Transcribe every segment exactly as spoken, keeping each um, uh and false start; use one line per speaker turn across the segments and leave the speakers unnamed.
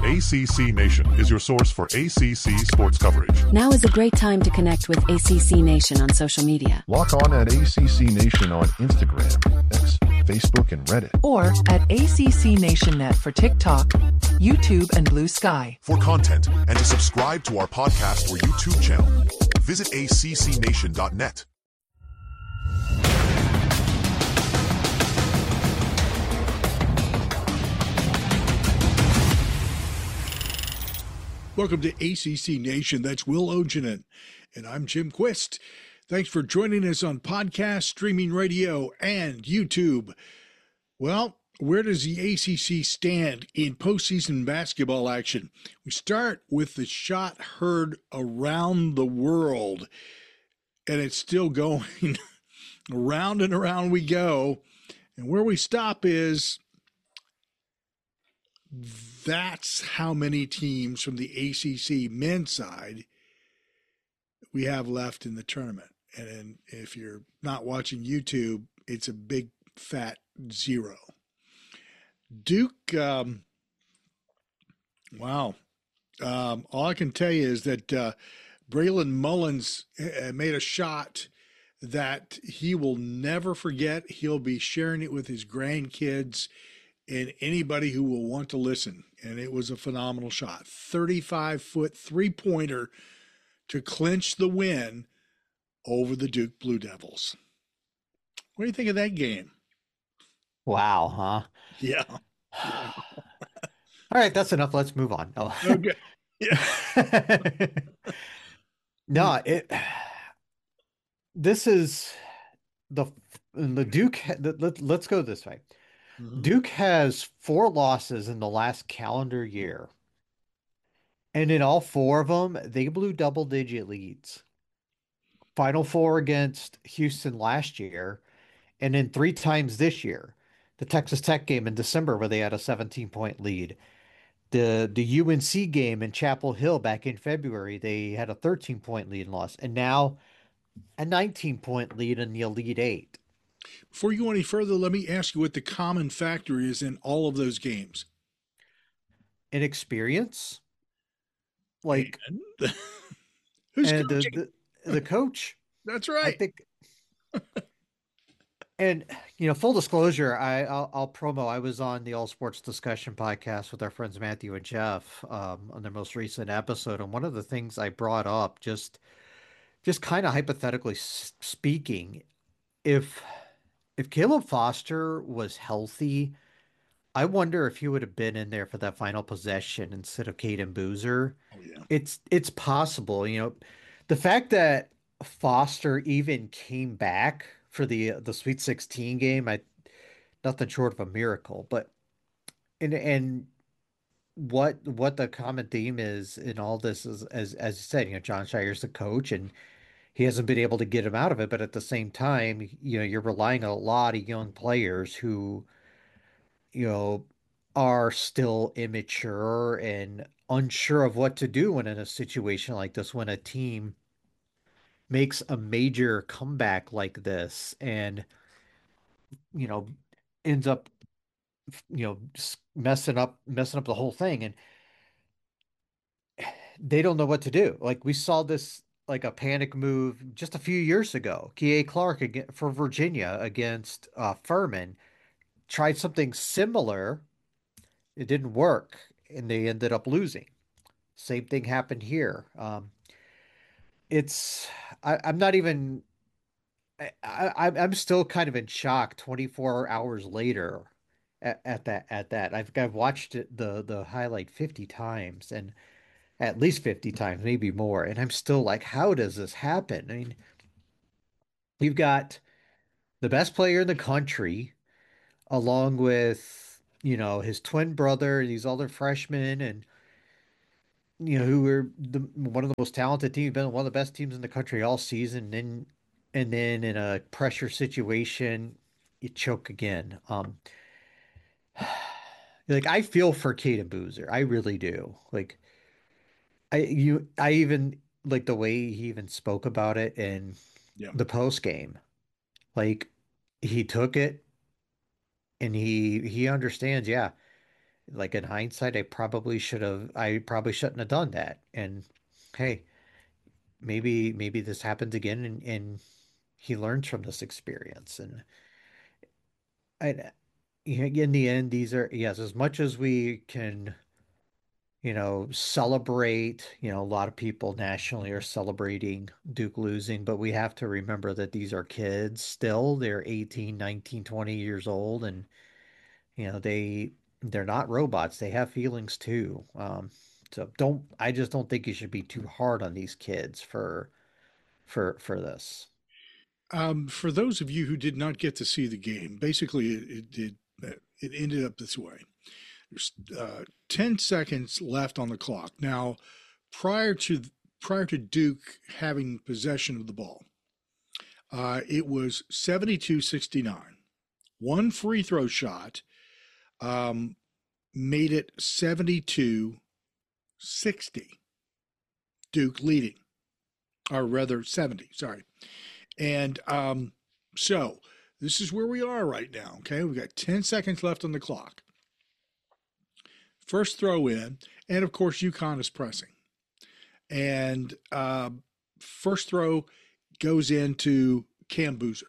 A C C Nation is your source for A C C sports coverage.
Now is a great time to connect with A C C Nation on social media.
Lock on at A C C Nation on Instagram, X, Facebook, and Reddit.
Or at A C C Nation Net for TikTok, YouTube, and Blue Sky.
For content and to subscribe to our podcast or YouTube channel, visit A C C nation dot net.
Welcome to A C C Nation. That's Will Ogenin, and I'm Jim Quist. Thanks for joining us on podcast, streaming radio, and YouTube. Well, where does the A C C stand in postseason basketball action? We start with the shot heard around the world, and it's still going. Around and around we go. And where we stop is that's how many teams from the A C C men's side we have left in the tournament. And if you're not watching YouTube, it's a big fat zero. Duke, um, wow. Um, all I can tell you is that uh, Braylon Mullins uh, made a shot that he will never forget. He'll be sharing it with his grandkids and anybody who will want to listen. And it was a phenomenal shot. thirty-five foot three-pointer to clinch the win over the Duke Blue Devils. What do you think of that game?
Wow, huh?
Yeah.
All right, that's enough. Let's move on. Oh.
Okay. Yeah.
No, it. This is the the Duke. Let, let's go this way. Mm-hmm. Duke has four losses in the last calendar year, and in all four of them, they blew double-digit leads. Final four against Houston last year, and then three times this year. The Texas Tech game in December where they had a seventeen-point lead. The the U N C game in Chapel Hill back in February, they had a thirteen-point lead and lost. And now a nineteen-point lead in the Elite Eight.
Before you go any further, let me ask you what the common factor is in all of those games.
Inexperience. Like,
and who's
and
coaching?
The, the, the coach.
That's right.
I think. And, you know, full disclosure, I, I'll, I'll promo. I was on the All Sports Discussion podcast with our friends Matthew and Jeff um, on their most recent episode. And one of the things I brought up, just just kind of hypothetically speaking, if if Caleb Foster was healthy, I wonder if he would have been in there for that final possession instead of Caden Boozer.
Oh, yeah.
It's it's possible, you know, the fact that Foster even came back for the the Sweet sixteen game, I nothing short of a miracle. But and and what what the common theme is in all this is, as as you said, you know, Jon Scheyer's the coach and he hasn't been able to get him out of it. But at the same time, you know, you're relying on a lot of young players who, you know, are still immature and unsure of what to do when in a situation like this, when a team makes a major comeback like this and, you know, ends up, you know, just messing up, messing up the whole thing. And they don't know what to do. Like we saw this, like a panic move just a few years ago. Kihei Clark again for Virginia against uh, Furman tried something similar. It didn't work and they ended up losing. Same thing happened here. Um, it's, I, I'm not even, I, I, I'm still kind of in shock twenty-four hours later at, at that, at that. I've, I've watched it, the, the highlight fifty times and at least fifty times, maybe more. And I'm still like, how does this happen? I mean, you've got the best player in the country along with, you know, his twin brother, these other freshmen, and, you know, who were the, one of the most talented teams, been one of the best teams in the country all season. And then, and then in a pressure situation, you choke again. Um, like I feel for Caden Boozer. I really do. Like, I you I even like the way he even spoke about it in
Yeah.
the post game. Like he took it and he he understands, yeah. Like in hindsight, I probably should have, I probably shouldn't have done that. And hey, maybe maybe this happens again, and, and he learns from this experience. And I, in the end, these are, yes, as much as we can, you know, celebrate, you know, a lot of people nationally are celebrating Duke losing, but we have to remember that these are kids still. They're eighteen, nineteen, twenty years old, and you know, they they're not robots. They have feelings too. Um, so don't I just don't think you should be too hard on these kids for for for this.
Um, for those of you who did not get to see the game, basically it, it did it ended up this way. There's uh, ten seconds left on the clock. Now, prior to prior to Duke having possession of the ball, uh, it was seventy-two sixty-nine. One free throw shot um, made it seventy-two sixty. Duke leading, or rather seventy, sorry. And um, so this is where we are right now, okay? We've got ten seconds left on the clock. First throw in, and of course, UConn is pressing. And uh, first throw goes into Cam Boozer.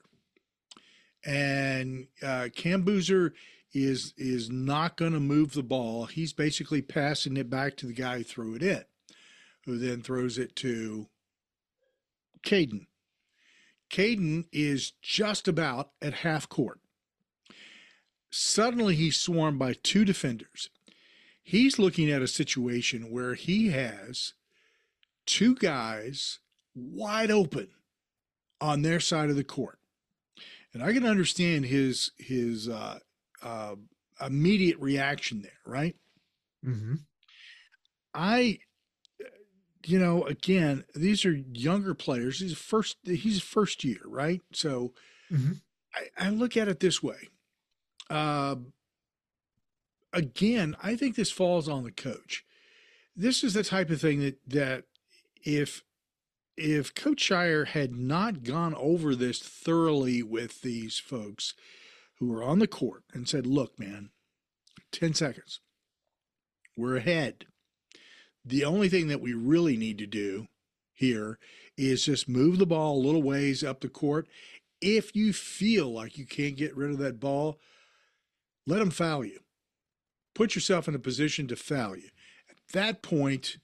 And uh, Cam Boozer is, is not going to move the ball. He's basically passing it back to the guy who threw it in, who then throws it to Caden. Caden is just about at half court. Suddenly, he's swarmed by two defenders. He's looking at a situation where he has two guys wide open on their side of the court. And I can understand his his uh, uh, immediate reaction there, right?
Mm-hmm.
I, you know, again, these are younger players. He's first. He's first year, right? So
mm-hmm.
I, I look at it this way. Uh, again, I think this falls on the coach. This is the type of thing that that if if Coach Shire had not gone over this thoroughly with these folks who were on the court and said, "Look, man, ten seconds. We're ahead. The only thing that we really need to do here is just move the ball a little ways up the court. If you feel like you can't get rid of that ball, let them foul you. Put yourself in a position to foul you. At that point,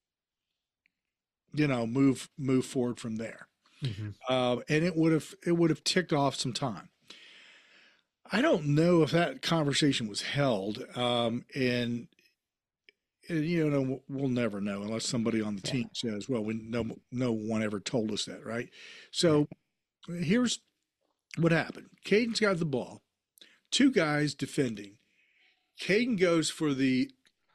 you know, move move forward from there."
Mm-hmm.
Uh, and it would have it would have ticked off some time. I don't know if that conversation was held, um, and, and you know, we'll never know unless somebody on the yeah. team says, "Well, we no no one ever told us that," right? So here's what happened. Caden's got the ball, two guys defending. Caden goes for the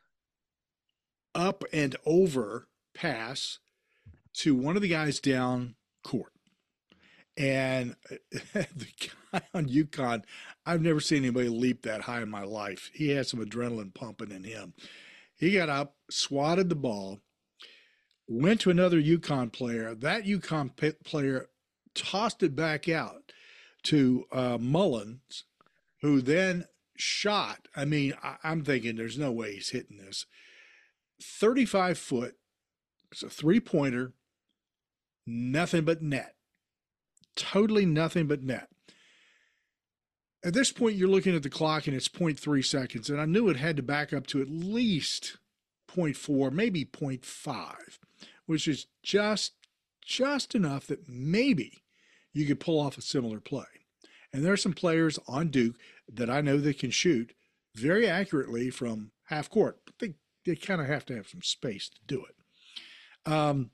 up and over pass to one of the guys down court. And the guy on UConn, I've never seen anybody leap that high in my life. He had some adrenaline pumping in him. He got up, swatted the ball, went to another UConn player. That UConn player tossed it back out to uh, Mullins, who then shot. I mean, I, I'm thinking there's no way he's hitting this. thirty-five foot. It's a three-pointer. Nothing but net. Totally nothing but net. At this point, you're looking at the clock and it's zero point three seconds. And I knew it had to back up to at least zero point four, maybe zero point five, which is just, just enough that maybe you could pull off a similar play. And there are some players on Duke that I know that can shoot very accurately from half court, but they, they kind of have to have some space to do it. Um,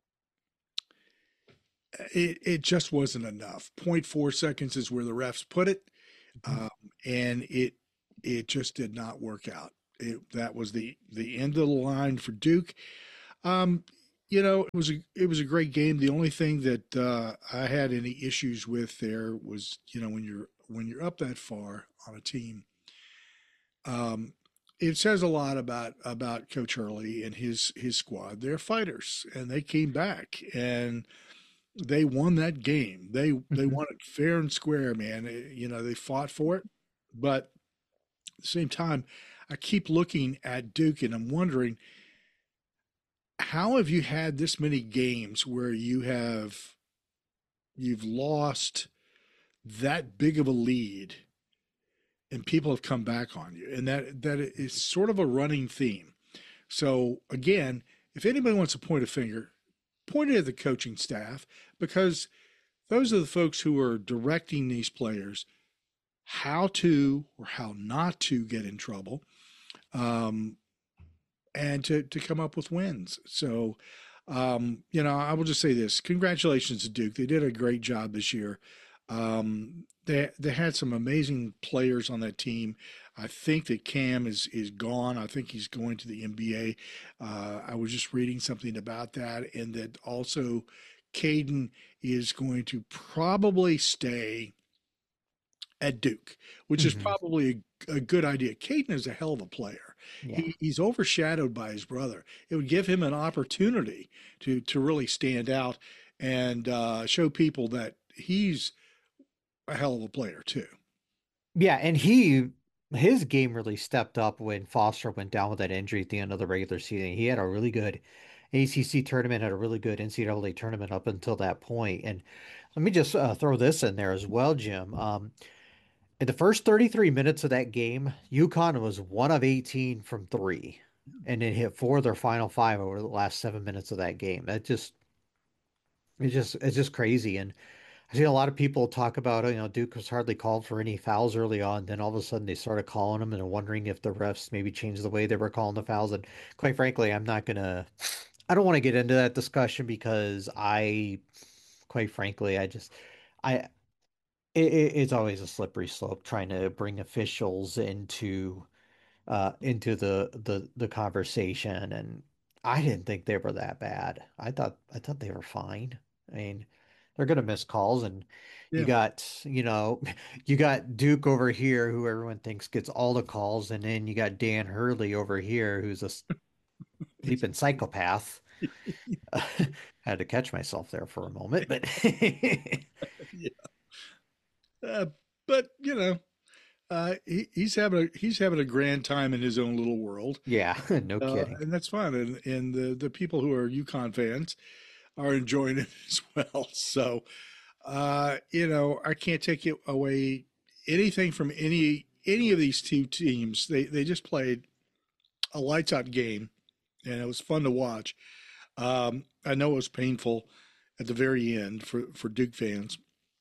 it, it just wasn't enough. zero point four seconds is where the refs put it. Um, and it, it just did not work out. It, that was the, the end of the line for Duke. Um, you know, it was a, it was a great game. The only thing that, uh, I had any issues with there was, you know, when you're, when you're up that far on a team, um, it says a lot about, about Coach Hurley and his, his squad. They're fighters and they came back and they won that game. They, they won it fair and square, man. It, you know, they fought for it, but at the same time, I keep looking at Duke and I'm wondering, how have you had this many games where you have you've lost that big of a lead and people have come back on you? And that that is sort of a running theme. So again, if anybody wants to point a finger, point it at the coaching staff, because those are the folks who are directing these players how to or how not to get in trouble, um, and to, to come up with wins. So, um, you know, I will just say this. Congratulations to Duke. They did a great job this year. Um, they they had some amazing players on that team. I think that Cam is is gone. I think he's going to the N B A. Uh, I was just reading something about that, and that also Caden is going to probably stay at Duke, which is
Mm-hmm.
probably a, a good idea. Caden is a hell of a player.
Yeah.
He, he's overshadowed by his brother. It would give him an opportunity to to really stand out and uh, show people that he's a hell of a player too.
Yeah, and he his game really stepped up when Foster went down with that injury at the end of the regular season. He had a really good A C C tournament, had a really good N C double A tournament up until that point. And let me just uh, throw this in there as well, Jim. Um, in the first thirty-three minutes of that game, UConn was one of eighteen from three, and it hit four of their final five over the last seven minutes of that game. That just it's just it's just crazy. And I see a lot of people talk about, you know, Duke was hardly called for any fouls early on. Then all of a sudden they started calling them and wondering if the refs maybe changed the way they were calling the fouls. And quite frankly, I'm not gonna, I don't want to get into that discussion because I, quite frankly, I just, I, it, it's always a slippery slope trying to bring officials into uh, into the the the conversation, and I didn't think they were that bad. I thought I thought they were fine. I mean, they're gonna miss calls, and you
Yeah.
got you know you got Duke over here, who everyone thinks gets all the calls, and then you got Dan Hurley over here, who's a sleeping psychopath. Had to catch myself there for a moment, but
Yeah. Uh, but you know, uh, he, he's having a he's having a grand time in his own little world,
yeah, no
uh,
kidding.
and that's fine. And and the the people who are UConn fans are enjoying it as well. So, uh, you know, I can't take it away anything from any any of these two teams. They they just played a lights out game, and it was fun to watch. Um, I know it was painful at the very end for for Duke fans.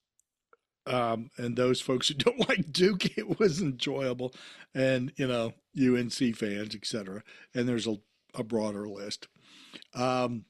Um, and those folks who don't like Duke, it was enjoyable, and you know, U N C fans, et cetera. And there's a, a broader list. Um,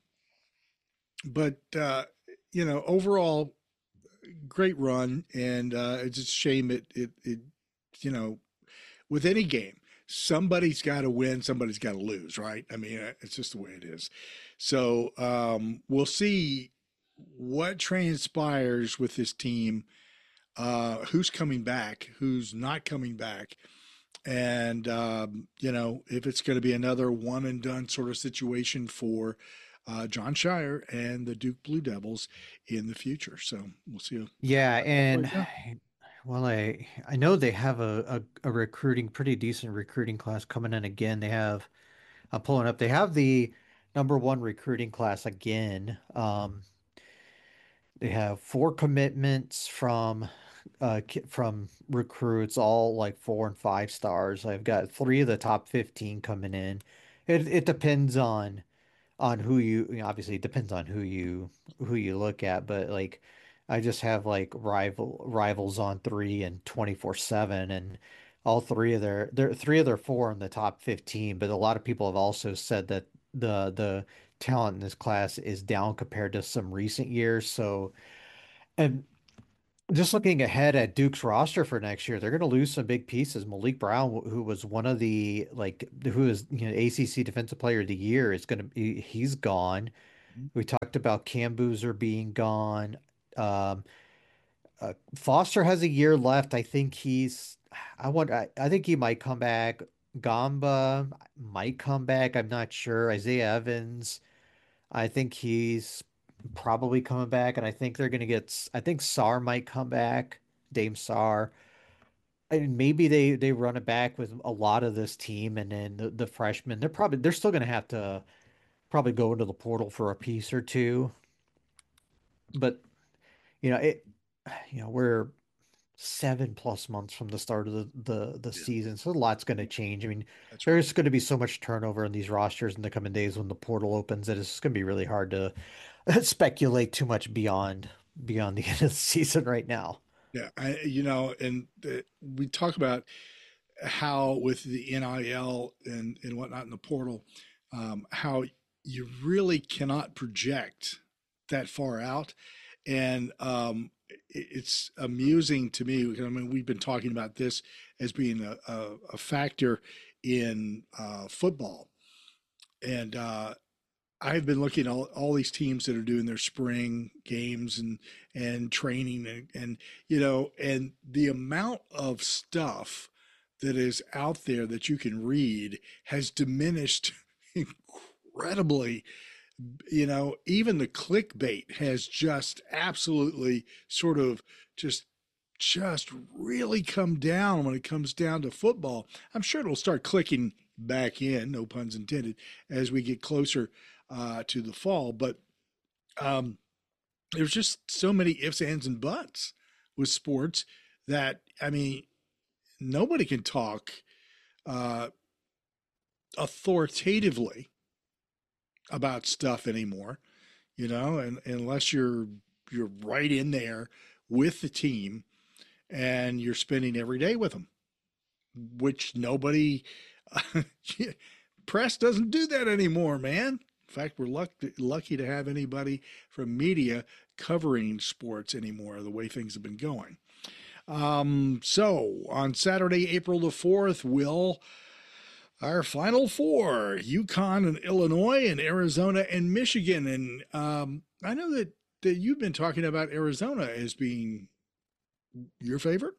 but uh, you know, overall, great run, and uh, it's a shame it it it you know, with any game, somebody's got to win, somebody's got to lose, right? I mean, uh, it's just the way it is. So um, we'll see what transpires with this team. Uh, who's coming back, who's not coming back, and um, you know, if it's going to be another one and done sort of situation for uh, John Shire and the Duke Blue Devils in the future. So we'll see.
Yeah, and
Yeah.
well, I I know they have a, a, a recruiting, pretty decent recruiting class coming in again. They have, I'm pulling up, they have the number one recruiting class again. Um, they have four commitments from uh ki- from recruits, all like four and five stars. I've got three of the top fifteen coming in. It it depends on on who you, you know, obviously it depends on who you who you look at, but like I just have like rival rivals on three and twenty-four seven, and all three of their their three of their four in the top fifteen, but a lot of people have also said that the the talent in this class is down compared to some recent years. So, and just looking ahead at Duke's roster for next year, they're going to lose some big pieces. Malik Brown, who was one of the like, who is, you know, A C C Defensive Player of the Year, is going to be, he's gone. We talked about Cam Boozer being gone. Um, uh, Foster has a year left. I think he's, I want, I, I think he might come back. Gamba might come back. I'm not sure. Isaiah Evans, I think he's probably coming back, and I think they're going to get. I think Sar might come back, Dame Sar. and maybe they they run it back with a lot of this team, and then the, the freshmen, they're probably they're still going to have to probably go into the portal for a piece or two. But you know it, you know we're seven plus months from the start of the the, the
Yeah,
season, so a lot's going to change. I mean,
that's right.
there's going to be so much turnover in these rosters in the coming days when the portal opens that it's going to be really hard to speculate too much beyond beyond the end of the season right now.
Yeah, I, you know, and the, we talk about how with the N I L and and whatnot in the portal, um, how you really cannot project that far out, and um, it, it's amusing to me because I mean we've been talking about this as being a, a, a factor in uh, football, and uh, I've been looking at all, all these teams that are doing their spring games and and training and, and you know and the amount of stuff that is out there that you can read has diminished incredibly. You know, even the clickbait has just absolutely sort of just just really come down when it comes down to football. I'm sure it'll start clicking back in, no puns intended, as we get closer uh, to the fall. But um, there's just so many ifs, ands, and buts with sports that, I mean, nobody can talk uh, authoritatively about stuff anymore, you know, and unless you're you're right in there with the team and you're spending every day with them, which nobody press doesn't do that anymore, man. In fact, we're lucky, lucky to have anybody from media covering sports anymore, the way things have been going. Um, so on Saturday, April the fourth, will our final four, UConn and Illinois and Arizona and Michigan. And um, I know that, that you've been talking about Arizona as being your favorite.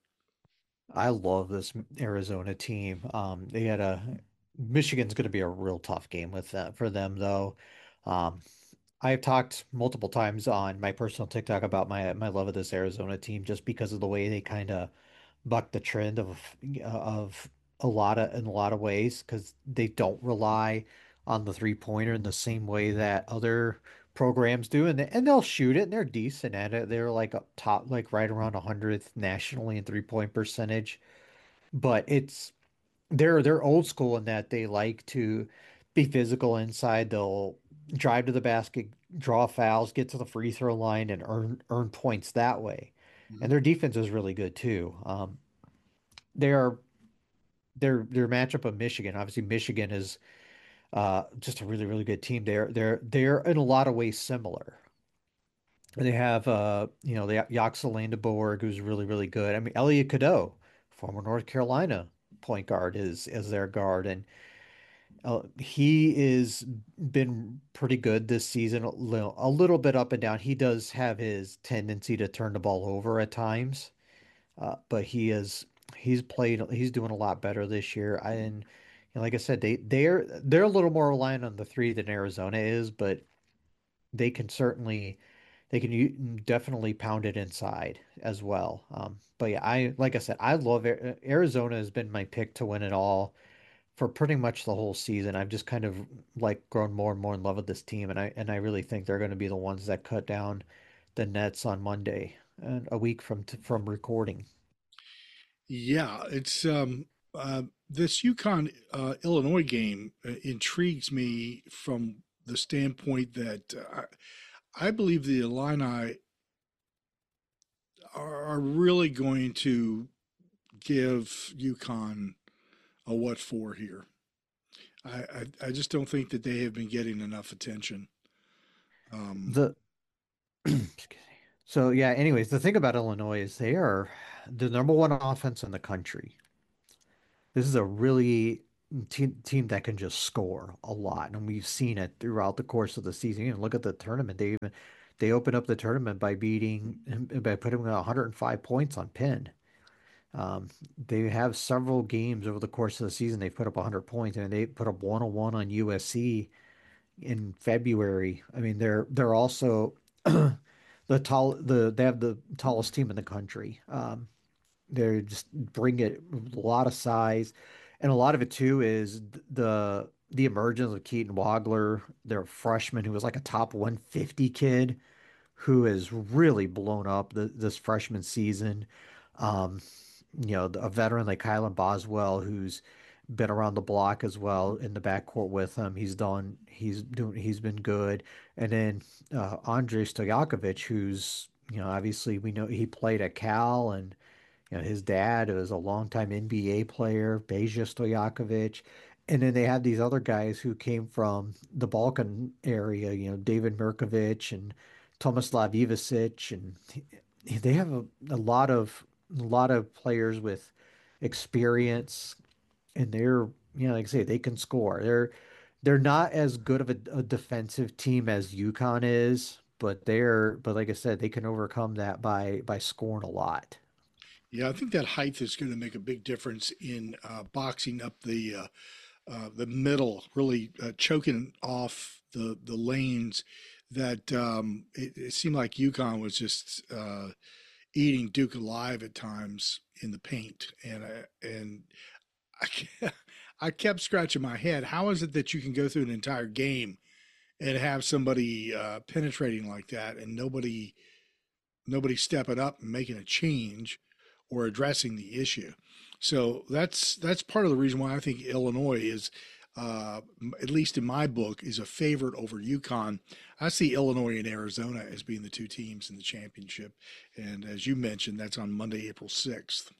I love this Arizona team. Um, they had a Michigan's going to be a real tough game with that for them, though. Um, I've talked multiple times on my personal TikTok about my my love of this Arizona team just because of the way they kind of buck the trend of of a lot of in a lot of ways because they don't rely on the three pointer in the same way that other programs do, and they, and they'll shoot it and they're decent at it. They're like up top, like right around a hundredth nationally in three point percentage, but it's they're they're old school in that they like to be physical inside. They'll drive to the basket, draw fouls, get to the free throw line, and earn earn points that way. And
Mhm.
their defense is really good too. Um, their their their matchup of Michigan, obviously Michigan is uh, just a really really good team. They're they're they're in a lot of ways similar. They have uh you know they have Yaxel Landeborg who's really really good. I mean Elliot Cadeau, former North Carolina point guard, is is their guard, and Uh, he is been pretty good this season, a little, a little bit up and down. He does have his tendency to turn the ball over at times, uh, but he is he's played he's doing a lot better this year. I, and you know, like I said, they they're they're a little more reliant on the three than Arizona is, but they can certainly they can u- definitely pound it inside as well. Um, but yeah, I like I said, I love Ar- Arizona has been my pick to win it all for pretty much the whole season. I've just kind of like grown more and more in love with this team, and I and I really think they're going to be the ones that cut down the Nets on Monday, and a week from t from recording.
Yeah, it's um, uh, this UConn uh, Illinois game uh, intrigues me from the standpoint that uh, I believe the Illini are, are really going to give UConn a what for here. I, I, I just don't think that they have been getting enough attention. Um,
The so yeah. Anyways, the thing about Illinois is they are the number one offense in the country. This is a really team team that can just score a lot, and we've seen it throughout the course of the season. You know, look at the tournament. They even they opened up the tournament by beating by putting one hundred five points on Penn. Um, they have several games over the course of the season. They've put up one hundred points, and they put up one oh one on U S C in February. I mean, they're they're also the tall the they have the tallest team in the country. Um, They're just bring it a lot of size, and a lot of it too is th- the the emergence of Keaton Wagler, their freshman who was like a top one fifty kid who has really blown up the, this freshman season. Um, you know, a veteran like Kylan Boswell, who's been around the block as well in the backcourt with him. He's done, he's doing, he's been good. And then uh, Andrei Stojakovic, who's, you know, obviously we know he played at Cal, and you know, his dad was a longtime N B A player, Beja Stojakovic. And then they had these other guys who came from the Balkan area, you know, David Mirkovic and Tomislav Ivasic, and they have a, a lot of a lot of players with experience, and they're, you know, like I say, they can score. They're they're not as good of a, a defensive team as UConn is, but they're but like I said, they can overcome that by by scoring a lot.
Yeah, I think that height is going to make a big difference in uh, boxing up the uh, uh, the middle, really uh, choking off the the lanes. That um, it, it seemed like UConn was just uh, eating Duke alive at times in the paint, and I, and I, kept- I kept scratching my head. How is it that you can go through an entire game and have somebody uh, penetrating like that, and nobody nobody stepping up and making a change or addressing the issue? So that's that's part of the reason why I think Illinois is, uh, at least in my book, is a favorite over UConn. I see Illinois and Arizona as being the two teams in the championship, and as you mentioned, that's on Monday, April sixth.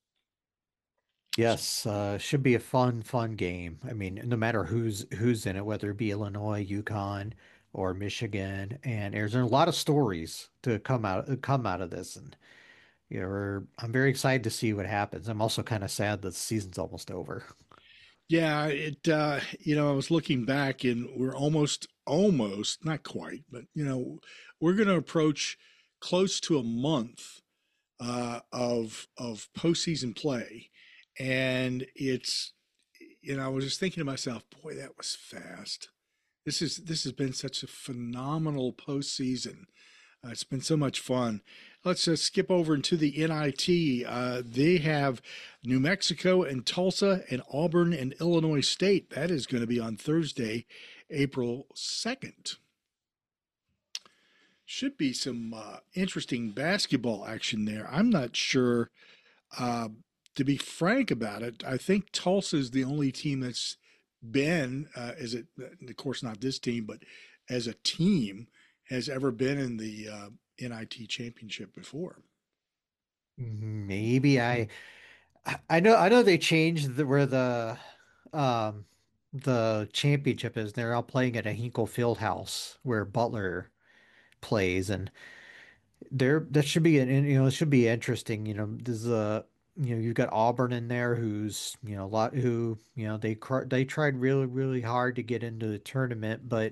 Yes, uh, should be a fun, fun game. I mean, no matter who's who's in it, whether it be Illinois, UConn, or Michigan, and Arizona, a lot of stories to come out come out of this, and you know, we're- I'm very excited to see what happens. I'm also kind of sad that the season's almost over.
Yeah, it uh, you know, I was looking back and we're almost almost, not quite, but you know, we're going to approach close to a month uh, of of postseason play, and it's, you know, I was just thinking to myself, boy, that was fast. This is this has been such a phenomenal postseason. Uh, it's been so much fun. Let's uh, skip over into the N I T. Uh, they have New Mexico and Tulsa and Auburn and Illinois State. That is going to be on Thursday, April second. Should be some uh, interesting basketball action there. I'm not sure. Uh, to be frank about it, I think Tulsa is the only team that's been, uh, is it, of course, not this team, but as a team, has ever been in the uh, N I T championship before.
Maybe I I I know I know they changed the, where the um the championship is. They're all playing at a Hinkle Fieldhouse where Butler plays, and there that should be an, you know, it should be interesting. You know, there's a, you know, you've got Auburn in there who's, you know, a lot who, you know, they cr- they tried really really hard to get into the tournament, but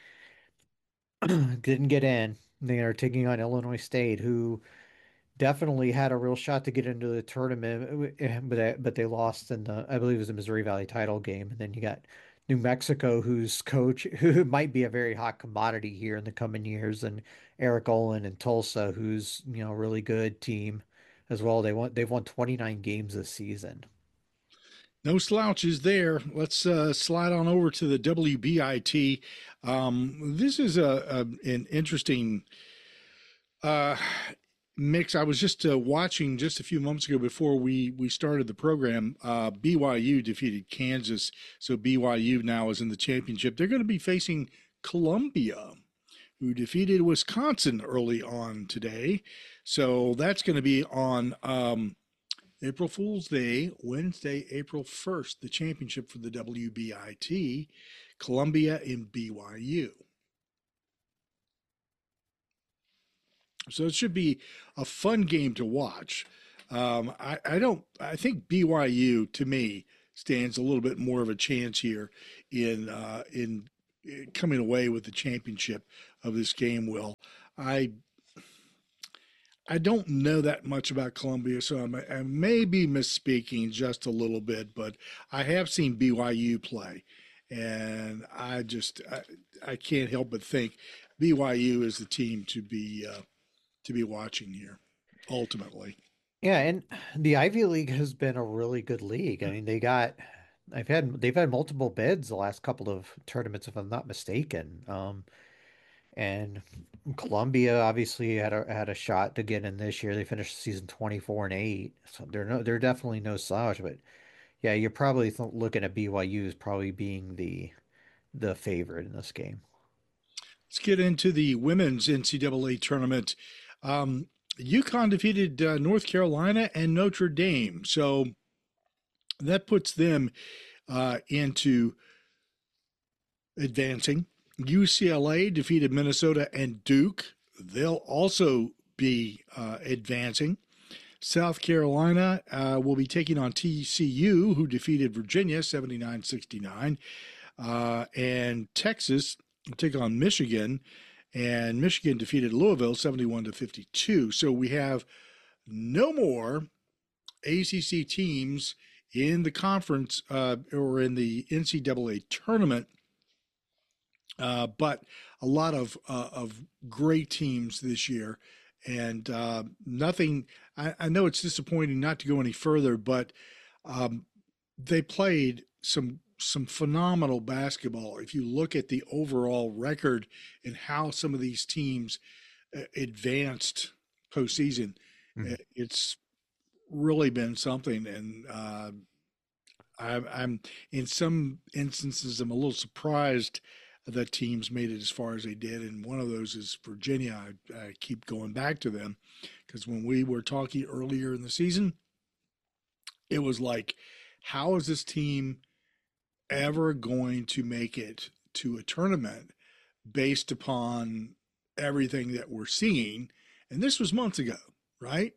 didn't get in. They are taking on Illinois State, who definitely had a real shot to get into the tournament, eh, but they, but they lost in the, I believe it was the Missouri Valley title game. And then you got New Mexico, whose coach, who might be a very hot commodity here in the coming years, and Eric Olin and Tulsa, who's, you know, a really good team as well. They won, they've won twenty-nine games this season.
No slouches there. Let's uh, slide on over to the W B I T. Um, this is a, a an interesting uh, mix. I was just uh, watching just a few moments ago before we we started the program. Uh, B Y U defeated Kansas, so B Y U now is in the championship. They're going to be facing Columbia, who defeated Wisconsin early on today. So that's going to be on um, April Fool's Day, Wednesday, April first, the championship for the W B I T, Columbia and B Y U. So it should be a fun game to watch. Um, I, I don't, I think B Y U to me stands a little bit more of a chance here in, uh, in coming away with the championship of this game. Will, I I don't know that much about Columbia, so I'm, I may be misspeaking just a little bit, but I have seen B Y U play, and I just I, I can't help but think B Y U is the team to be uh, to be watching here, ultimately.
Yeah, and the Ivy League has been a really good league. I mean, they got I've had they've had multiple bids the last couple of tournaments, if I'm not mistaken. Um, and Columbia obviously had a had a shot to get in this year. They finished the season twenty-four and eight, so they're no they're definitely no slouch. But yeah, you're probably th looking at B Y U as probably being the the favorite in this game.
Let's get into the women's N C double A tournament. Um, UConn defeated uh, North Carolina and Notre Dame, so that puts them uh, into advancing. U C L A defeated Minnesota and Duke. They'll also be uh, advancing. South Carolina uh, will be taking on T C U, who defeated Virginia seventy-nine sixty-nine. Uh, and Texas will take on Michigan, and Michigan defeated Louisville seventy-one to fifty-two. So we have no more A C C teams in the conference uh, or in the N C double A tournament. Uh, but a lot of uh, of great teams this year, and uh, nothing. I, I know it's disappointing not to go any further, but um, they played some some phenomenal basketball. If you look at the overall record and how some of these teams uh, advanced postseason,
Mhm.
it's really been something. And uh, I'm, I'm in some instances, I'm a little surprised that teams made it as far as they did. And one of those is Virginia. I, I keep going back to them because when we were talking earlier in the season, it was like, how is this team ever going to make it to a tournament based upon everything that we're seeing? And this was months ago, right?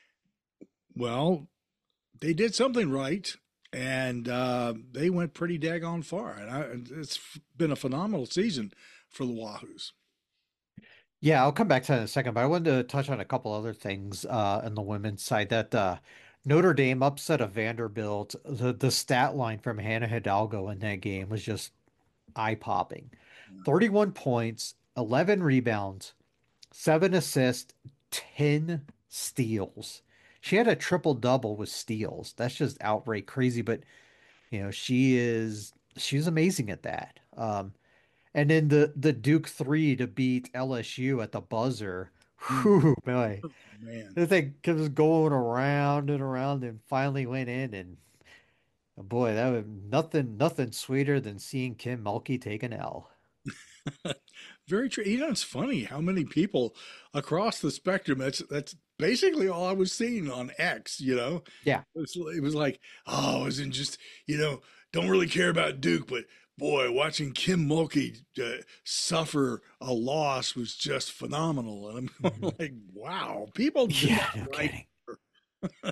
Well, they did something right, and uh, they went pretty daggone far. And I, it's been a phenomenal season for the Wahoos.
Yeah, I'll come back to that in a second, but I wanted to touch on a couple other things uh on the women's side that uh Notre Dame upset of Vanderbilt. The the stat line from Hannah Hidalgo in that game was just eye-popping. thirty-one points, eleven rebounds, seven assists, ten steals. She had a triple double with steals. That's just outright crazy, but you know, she is she's amazing at that. Um and then the the Duke three to beat L S U at the buzzer.
Mm.
Whew, boy.
Oh, man.
The thing was going around and around and finally went in and boy, that was nothing nothing sweeter than seeing Kim Mulkey take an L.
Very true. You know, it's funny how many people across the spectrum, that's that's basically all I was seeing on X, you know.
Yeah.
It was, it was like, oh, I wasn't just, you know, don't really care about Duke, but boy, watching Kim Mulkey uh, suffer a loss was just phenomenal. And I'm
Mhm.
going like, wow, people did
Yeah,
not
no
like
kidding.
her.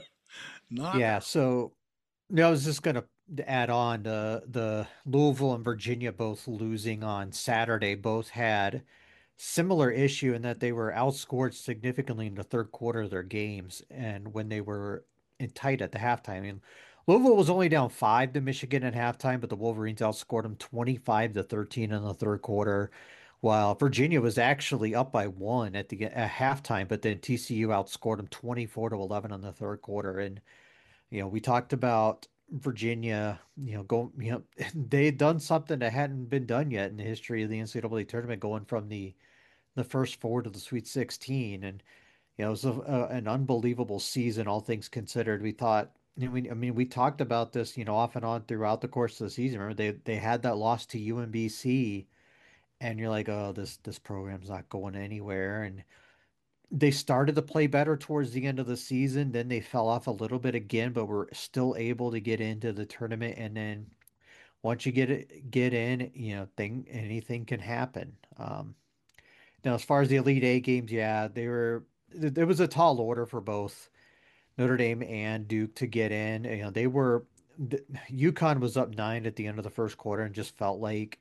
Not
Yeah, so no, I was just gonna add on the the Louisville and Virginia both losing on Saturday, both had similar issue in that they were outscored significantly in the third quarter of their games and when they were in tight at the halftime. I mean, Louisville was only down five to Michigan at halftime, but the Wolverines outscored them twenty-five to thirteen in the third quarter, while Virginia was actually up by one at the at halftime, but then T C U outscored them twenty-four to eleven in the third quarter. And you know, we talked about Virginia, you know, go, you know, they had done something that hadn't been done yet in the history of the N C double A tournament, going from the the first four to the Sweet sixteen, and you know, it was a, a, an unbelievable season, all things considered. We thought, you know, we, I mean, we talked about this, you know, off and on throughout the course of the season. Remember, they they had that loss to U M B C, and you're like, oh, this this program's not going anywhere, and they started to play better towards the end of the season. Then they fell off a little bit again, but were still able to get into the tournament. And then once you get it, get in, you know, thing anything can happen. Um, now, as far as the Elite Eight games, yeah, they were there was a tall order for both Notre Dame and Duke to get in. You know, they were the, UConn was up nine at the end of the first quarter and just felt like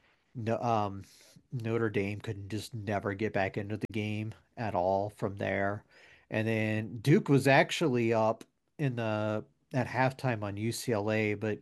no, um, Notre Dame could just never get back into the game at all from there. And then Duke was actually up in the at halftime on U C L A, but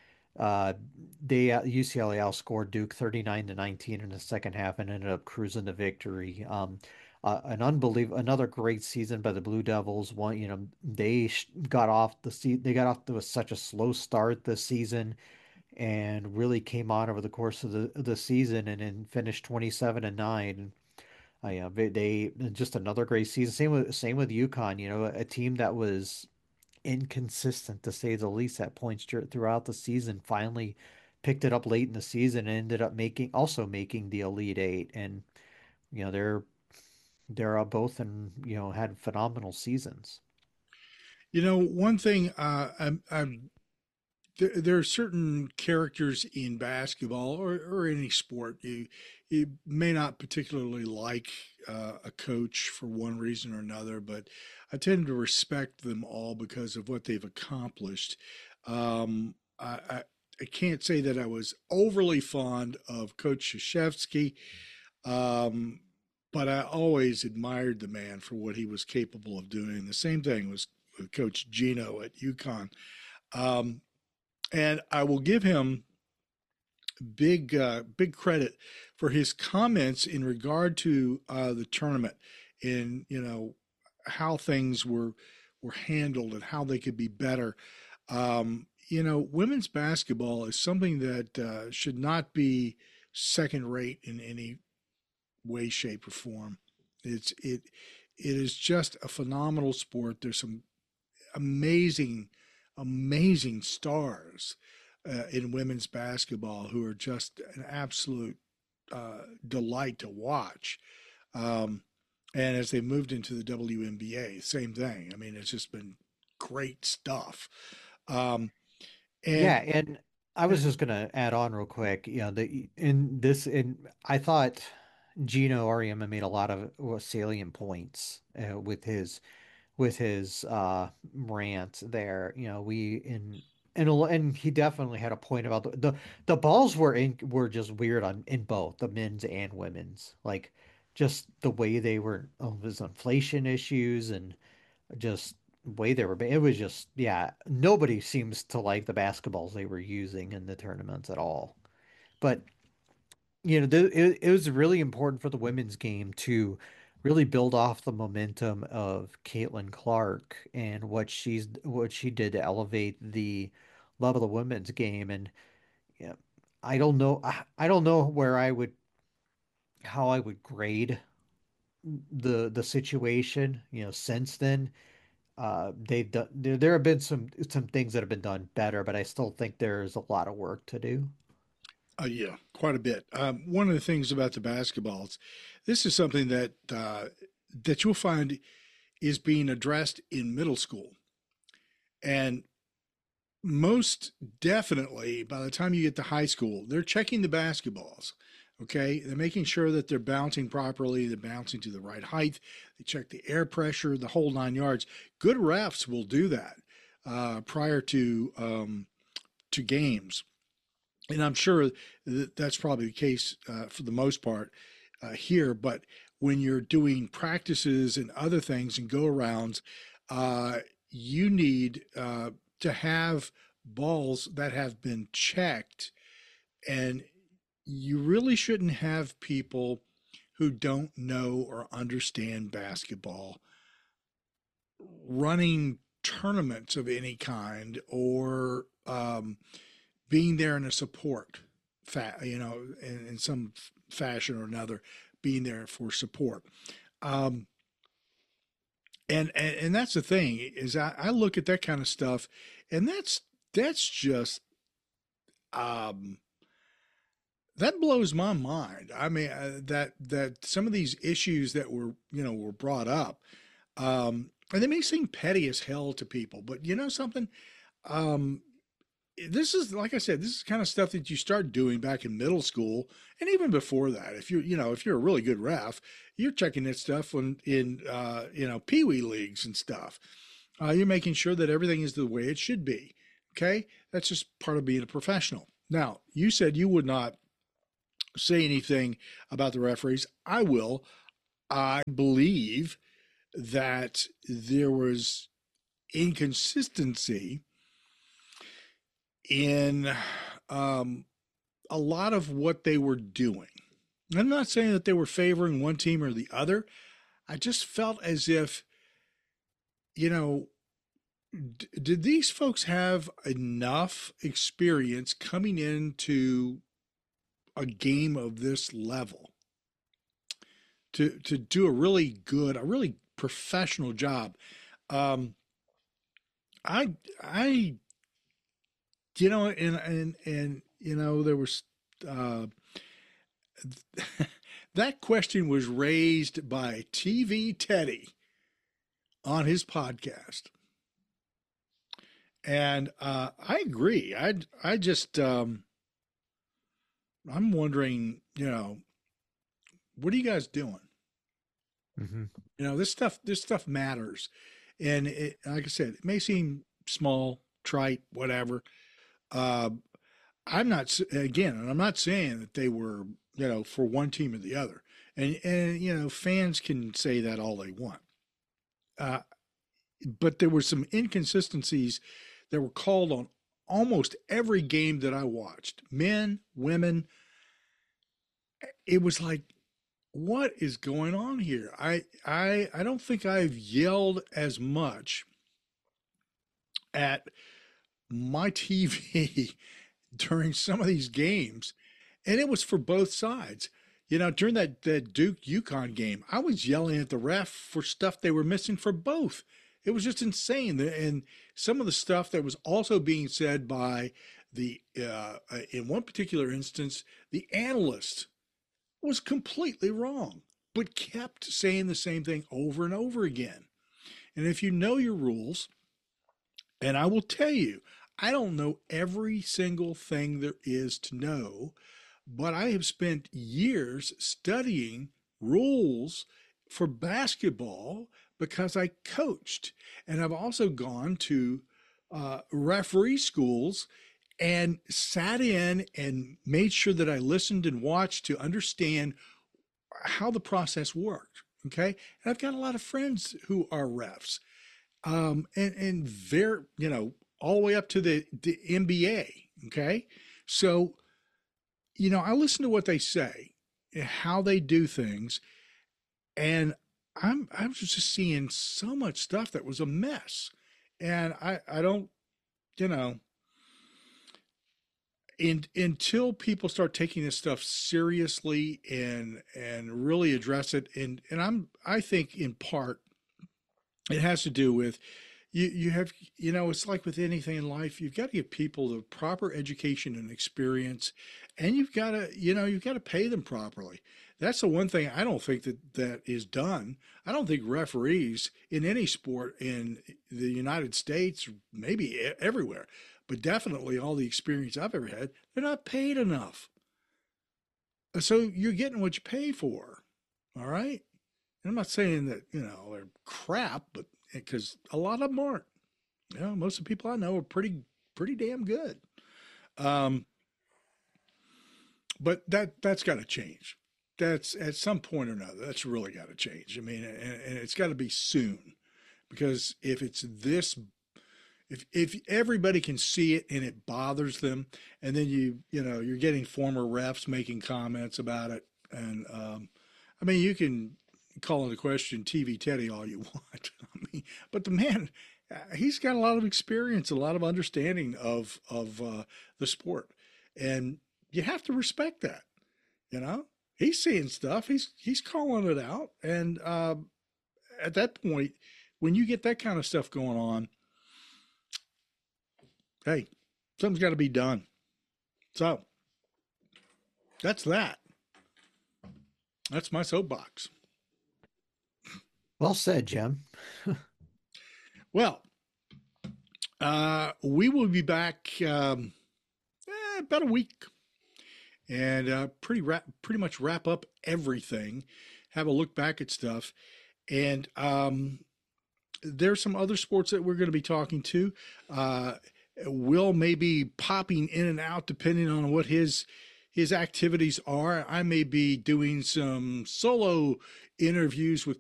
uh, they uh, U C L A outscored Duke thirty-nine to nineteen in the second half and ended up cruising to victory. Um, uh, an unbelievable, another great season by the Blue Devils. One, you know, they sh got off the se they got off to a, such a slow start this season, and really came on over the course of the the season, and then finished twenty-seven and nine. I uh, they, they just another great season. Same with same with UConn. You know, a team that was inconsistent to say the least at points dur- throughout the season. Finally picked it up late in the season and ended up making also making the Elite Eight. And you know they're they're uh, both and you know had phenomenal seasons.
You know, one thing uh, I'm, I'm there, there are certain characters in basketball or, or any sport you you may not particularly like uh, a coach for one reason or another, but I tend to respect them all because of what they've accomplished. Um, I, I I can't say that I was overly fond of Coach Krzyzewski, um, but I always admired the man for what he was capable of doing. The same thing was with Coach Gino at UConn. Um, and I will give him big, uh, big credit for his comments in regard to uh, the tournament and, you know, how things were, were handled and how they could be better. Um, you know, women's basketball is something that uh, should not be second rate in any way, shape, or form. It's it it is just a phenomenal sport. There's some amazing, amazing stars uh, in women's basketball who are just an absolute uh, delight to watch. Um, and as they moved into the W N B A, same thing. I mean, it's just been great stuff. Um, and
Yeah, and I was just gonna add on real quick. You know, the in this in I thought Gino Auriemma made a lot of uh, salient points uh, with his with his uh rant there. You know, we in and a- and he definitely had a point about the the, the balls were in were just weird on in both the men's and women's. Like just the way they were, oh, there's inflation issues and just way they were. It was just, yeah, nobody seems to like the basketballs they were using in the tournaments at all. But you know, th it, it was really important for the women's game to really build off the momentum of Caitlin Clark and what she's what she did to elevate the love of the women's game. And yeah, I don't know, I, I don't know where I would how I would grade the the situation, you know, since then. Uh, they've done there, there have been some some things that have been done better, but I still think there's a lot of work to do.
Uh, yeah, quite a bit. Um, one of the things about the basketballs, this is something that uh, that you'll find is being addressed in middle school, and most definitely by the time you get to high school, they're checking the basketballs. Okay, they're making sure that they're bouncing properly, they're bouncing to the right height. They check the air pressure, the whole nine yards. Good refs will do that uh, prior to um, to games. And I'm sure that that's probably the case uh, for the most part uh, here. But when you're doing practices and other things and go arounds, uh, you need uh, to have balls that have been checked. And you really shouldn't have people who don't know or understand basketball running tournaments of any kind or um, being there in a support, fa- you know, in, in some fashion or another, being there for support. Um, and, and and that's the thing is I, I look at that kind of stuff, and that's that's just um, that blows my mind. I mean uh, that that some of these issues that were you know were brought up, um, and they may seem petty as hell to people, but you know something. Um, this is like I said, this is kind of stuff that you start doing back in middle school and even before that. If you you know if you're a really good ref, you're checking that stuff in in uh, you know pee wee leagues and stuff. Uh, you're making sure that everything is the way it should be. Okay, that's just part of being a professional. Now, you said you would not say anything about the referees. I will. I believe that there was inconsistency in um, a lot of what they were doing. I'm not saying that they were favoring one team or the other. I just felt as if, you know, d- did these folks have enough experience coming into a game of this level to to do a really good, a really professional job? Um, I I you know, and and and you know, there was uh, that question was raised by T V Teddy on his podcast, and uh, I agree. I I just um, I'm wondering, you know, what are you guys doing?
Mm-hmm.
You know, this stuff this stuff matters, and it, like I said, it may seem small, trite, whatever. Uh, I'm not s- again, and I'm not saying that they were, you know, for one team or the other, and and you know, fans can say that all they want. Uh, but there were some inconsistencies that were called on almost every game that I watched. Men, women. It was like, what is going on here? I I I don't think I've yelled as much at my T V during some of these games, and it was for both sides. You know, during that, that Duke UConn game, I was yelling at the ref for stuff they were missing for both. It was just insane. And some of the stuff that was also being said by the, uh, in one particular instance, the analyst was completely wrong, but kept saying the same thing over and over again. And if you know your rules, and I will tell you, I don't know every single thing there is to know, but I have spent years studying rules for basketball because I coached. And I've also gone to uh, referee schools and sat in and made sure that I listened and watched to understand how the process worked. Okay. And I've got a lot of friends who are refs, um, and, and they're, you know, all the way up to the, the N B A. Okay. So, you know, I listen to what they say, how they do things, and I'm I was just seeing so much stuff that was a mess. And I, I don't, you know, in, until people start taking this stuff seriously and and really address it, and and I'm I think in part it has to do with you you have, you know, it's like with anything in life, you've got to give people the proper education and experience, and you've got to, you know, you've got to pay them properly. That's the one thing I don't think that that is done. I don't think referees in any sport in the United States, maybe e- everywhere, but definitely all the experience I've ever had, they're not paid enough. So you're getting what you pay for. All right. And I'm not saying that, you know, they're crap, but because a lot of them aren't. You know, most of the people I know are pretty, pretty damn good. Um, but that that's got to change. That's at some point or another. That's really got to change. I mean, and, and it's got to be soon, because if it's this, if if everybody can see it and it bothers them, and then you you know you're getting former refs making comments about it, and um, I mean, you can call into question T V Teddy all you want. I mean, but the man, uh, he's got a lot of experience, a lot of understanding of of uh, the sport, and you have to respect that. You know, he's seeing stuff, he's he's calling it out, and uh, at that point, when you get that kind of stuff going on, hey, something's got to be done. So that's that. That's my soapbox.
Well said, Jim.
Well, uh, we will be back um, eh, about a week, and uh, pretty wrap, pretty much wrap up everything. Have a look back at stuff, and um, there's some other sports that we're going to be talking to. Uh, Will may be popping in and out depending on what his his activities are. I may be doing some solo interviews with